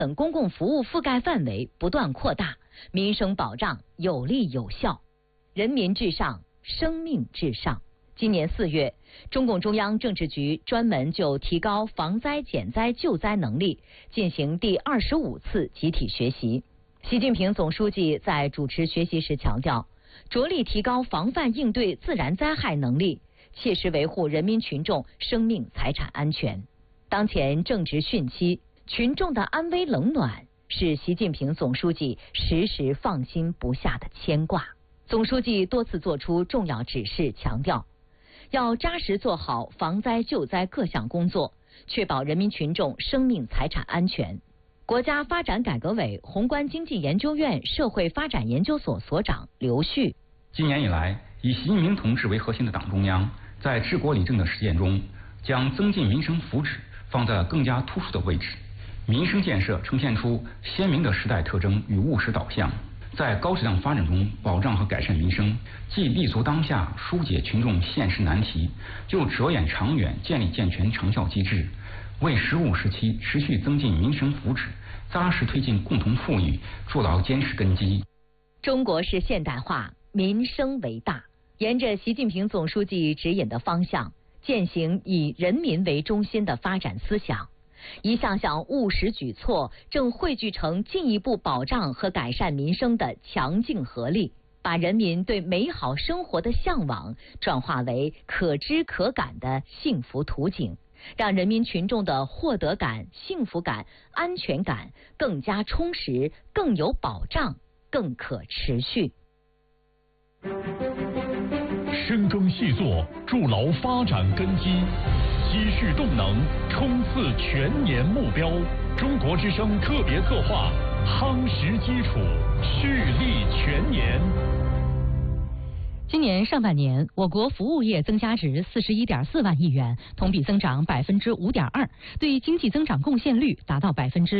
等公共服务覆盖范围不断扩大，民生保障有力有效。人民至上，生命至上。今年4月，中共中央政治局专门就提高防灾减灾救灾能力进行第25次集体学习。习近平总书记在主持学习时强调，着力提高防范应对自然灾害能力，切实维护人民群众生命财产安全。当前正值汛期，群众的安危冷暖是习近平总书记时时放心不下的牵挂。总书记多次作出重要指示，强调要扎实做好防灾救灾各项工作，确保人民群众生命财产安全。国家发展改革委宏观经济研究院社会发展研究所所长刘旭： 今年以来，以习近平同志为核心的党中央在治国理政的实践中，将增进民生福祉放在了更加突出的位置，民生建设呈现出鲜明的时代特征与务实导向。在高质量发展中保障和改善民生，既立足当下疏解群众现实难题，又着眼长远建立健全长效机制，为时务时期持续增进民生福祉、扎实推进共同富裕筑牢坚实根基。 中国式现代化，民生为大，沿着习近平总书记指引的方向，践行以人民为中心的发展思想。一项项务实举措正汇聚成进一步保障和改善民生的强劲合力，把人民对美好生活的向往转化为可知可感的幸福图景，让人民群众的获得感、幸福感、安全感更加充实、更有保障、更可持续。 声耕细作，筑牢发展根基，积蓄动能，冲刺全年目标。中国之声特别策划，夯实基础，蓄力全年。 今年上半年，我国服务业增加值41.4万亿元，同比增长5.2%，对经济增长贡献率达到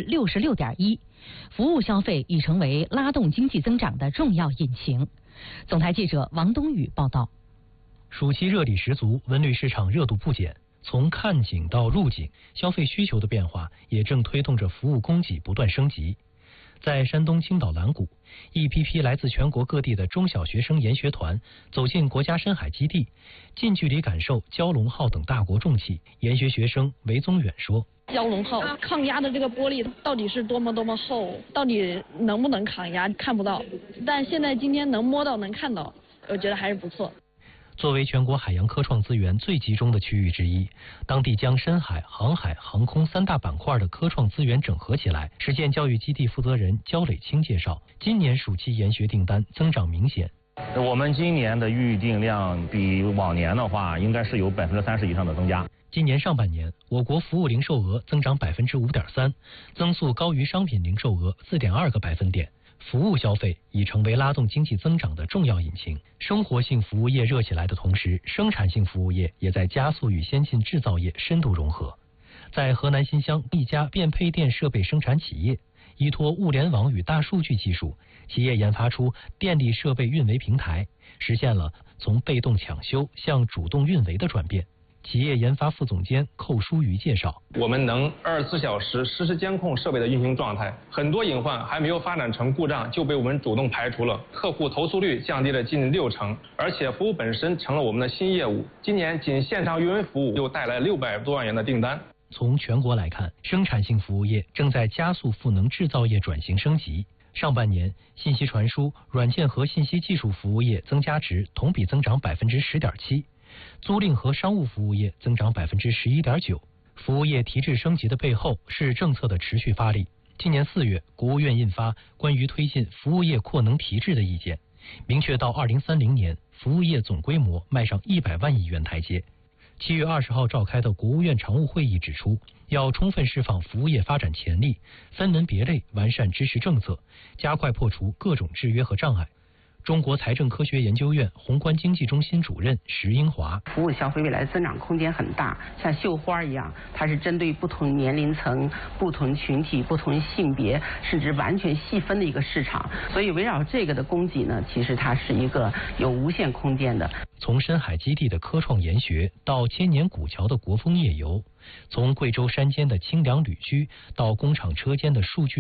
66.1%。服务消费已成为拉动经济增长的重要引擎。总台记者王东宇报道。 暑期热力十足，文旅市场热度不减。从看景到入景，消费需求的变化也正推动着服务供给不断升级。在山东青岛蓝谷，一批批来自全国各地的中小学生研学团走进国家深海基地，近距离感受蛟龙号等大国重器。研学学生韦宗远说： 蛟龙号抗压的这个玻璃到底是多么厚，到底能不能抗压看不到，但现在今天能摸到能看到，我觉得还是不错。 作为全国海洋科创资源最集中的区域之一，当地将深海、航海、航空3大板块的科创资源整合起来。实践教育基地负责人焦磊清介绍，今年暑期研学订单增长明显。 我们今年的预订量比往年的话，应该是有30%以上的增加。 今年上半年，我国服务零售额增长5.3%，增速高于商品零售额4.2个百分点。服务消费已成为拉动经济增长的重要引擎。生活性服务业热起来的同时，生产性服务业也在加速与先进制造业深度融合。在河南新乡一家变配电设备生产企业，依托物联网与大数据技术，企业研发出电力设备运维平台，实现了从被动抢修向主动运维的转变。企业研发副总监寇书瑜介绍， 我们能24小时实时监控设备的运行状态，很多隐患还没有发展成故障就被我们主动排除了，客户投诉率降低了近60%，而且服务本身成了我们的新业务。今年仅现场运维服务就带来600多万元的订单。 从全国来看，生产性服务业正在加速赋能制造业转型升级。上半年，信息传输、软件和信息技术服务业增加值同比增长10.7%。租赁和商务服务业增长11.9%。服务业提质升级的背后是政策的持续发力。今年4月，国务院印发关于推进服务业扩能提质的意见，明确到2030年，服务业总规模迈上100万亿元台阶。7月20号召开的国务院常务会议指出，要充分释放服务业发展潜力，分门别类完善支持政策，加快破除各种制约和障碍。 中国财政科学研究院宏观经济中心主任石英华： 服务消费未来增长空间很大，像绣花一样，它是针对不同年龄层、不同群体、不同性别，甚至完全细分的一个市场。所以围绕这个的供给呢，其实它是一个有无限空间的。 从深海基地的科创研学到千年古桥的国风夜游，从贵州山间的清凉旅居到工厂车间的数据